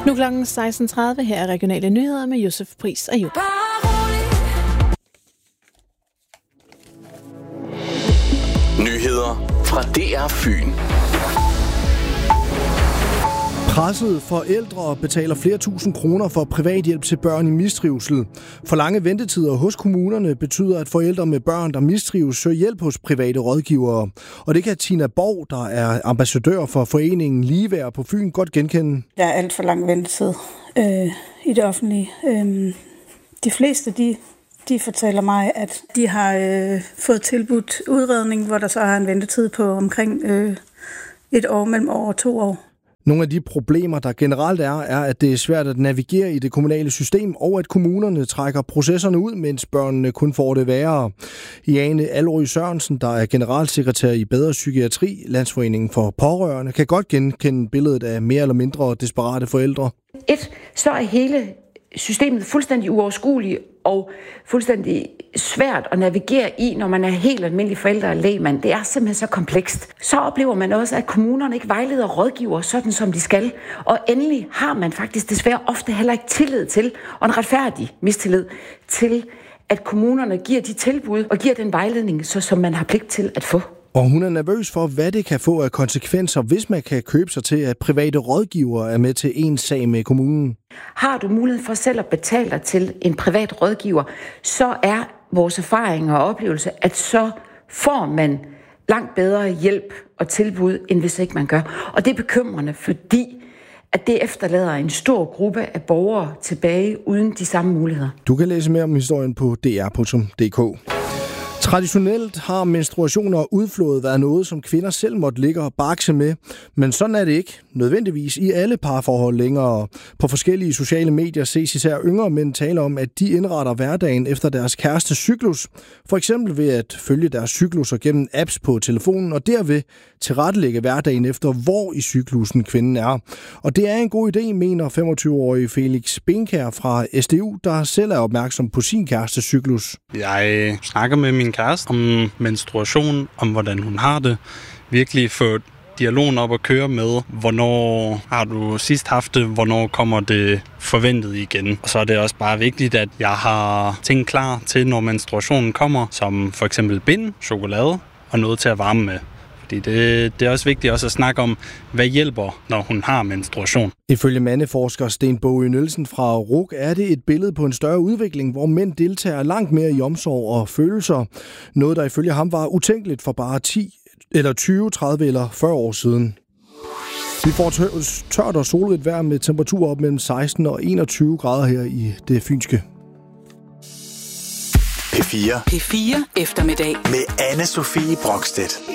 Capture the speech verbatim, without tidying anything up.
Nu klokken seksten tredive. Her er regionale nyheder med Josef Pris og Jupp. Nyheder fra D R Fyn. Pressede forældre betaler flere tusind kroner for privathjælp til børn i mistrivsel. For lange ventetider hos kommunerne betyder, at forældre med børn, der mistrives, søger hjælp hos private rådgivere. Og det kan Tina Borg, der er ambassadør for foreningen Ligeværd på Fyn, godt genkende. Der er alt for lang ventetid øh, i det offentlige. Øh, de fleste, de, de fortæller mig, at de har øh, fået tilbudt udredning, hvor der så har en ventetid på omkring øh, et år, mellem år og to år. Nogle af de problemer, der generelt er, er, at det er svært at navigere i det kommunale system, og at kommunerne trækker processerne ud, mens børnene kun får det værre. Jane Alroy Sørensen, der er generalsekretær i Bedre Psykiatri, Landsforeningen for Pårørende, kan godt genkende billedet af mere eller mindre desperate forældre. Et, så er hele systemet fuldstændig uoverskueligt og fuldstændig svært at navigere i, når man er helt almindelig forælder og lægmand. Det er simpelthen så komplekst. Så oplever man også, at kommunerne ikke vejleder og rådgiver sådan, som de skal. Og endelig har man faktisk desværre ofte heller ikke tillid til, og en retfærdig mistillid til, at kommunerne giver de tilbud og giver den vejledning, så som man har pligt til at få. Og hun er nervøs for, hvad det kan få af konsekvenser, hvis man kan købe sig til, at private rådgivere er med til en sag med kommunen. Har du mulighed for selv at betale dig til en privat rådgiver, så er vores erfaring og oplevelse, at så får man langt bedre hjælp og tilbud, end hvis ikke man gør. Og det er bekymrende, fordi at det efterlader en stor gruppe af borgere tilbage uden de samme muligheder. Du kan læse mere om historien på d r punktum d k. Traditionelt har menstruationer og udflådet været noget, som kvinder selv måtte ligge og bakse med, men sådan er det ikke nødvendigvis i alle parforhold længere. På forskellige sociale medier ses især yngre mænd tale om, at de indretter hverdagen efter deres kærestes cyklus, for eksempel ved at følge deres cykluser gennem apps på telefonen og derved tilrettelægge hverdagen efter, hvor i cyklusen kvinden er. Og det er en god idé, mener femogtyve-årige Felix Benkær fra S D U, der selv er opmærksom på sin kærestes cyklus. Jeg snakker med min kæreste om menstruation, om hvordan hun har det. Virkelig få dialogen op at køre med, hvornår har du sidst haft det, hvornår kommer det forventet igen. Og så er det også bare vigtigt, at jeg har ting klar til, når menstruationen kommer, som for eksempel bind, chokolade og noget til at varme med. Fordi det, det er også vigtigt også at snakke om, hvad hjælper, når hun har menstruation. Ifølge mandeforsker Sten Bogø Nielsen fra R U C er det et billede på en større udvikling, hvor mænd deltager langt mere i omsorg og følelser. Noget, der ifølge ham var utænkeligt for bare ti eller tyve, tredive eller fyrre år siden. Vi får tørt og solrigt vejr med temperaturer op mellem seksten og enogtyve grader her i det fynske. P fire. P fire eftermiddag Med Anne Sofie Brokstedt.